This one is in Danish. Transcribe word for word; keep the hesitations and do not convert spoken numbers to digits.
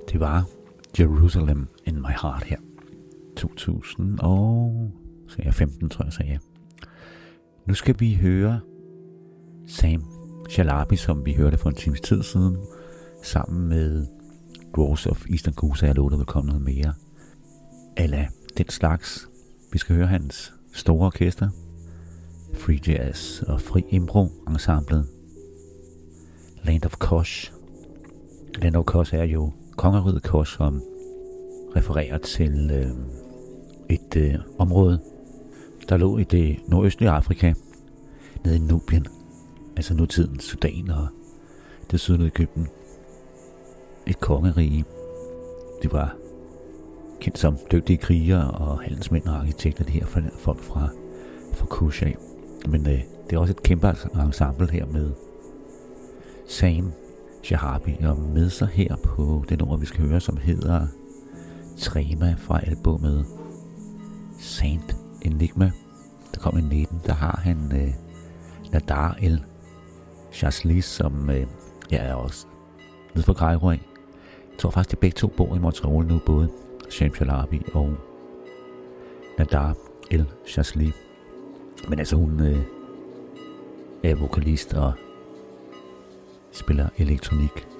Det var Jerusalem in my heart her. to tusind og femten, tror jeg, sagde jeg. Nu skal vi høre Sam Shalabi, som vi hørte for en times tid siden, sammen med Dwarves of Eastern Goose. Jeg lovede, der vil komme noget mere ala den slags. Vi skal høre hans store orkester, Free Jazz og Fri Impro ensemblet Land of Kosh. Land of Kosh er jo kongeriget Kosh, som refererer til øh, et øh, område, der lå i det nordøstlige Afrika, nede i Nubien, altså nutidens Sudan og det sydlige Egypten. Et kongerige. De var kendt som dygtige krigere og handelsmænd og arkitekter, de her folk fra, fra Kush af. Men øh, det er også et kæmpe ensemble her med Sam Shalabi, og med sig her på det nummer, vi skal høre, som hedder Trema fra albumet Saint Enigma. Der kom i nitten, der har han øh, Nadar El Shazali, som øh, jeg er også nede fra Cairo af. Jeg tror faktisk, at begge to bor i Montreal nu, både Sam Shalabi og Nadar El Shazali. Men altså hun øh, er vokalist og spiller elektronik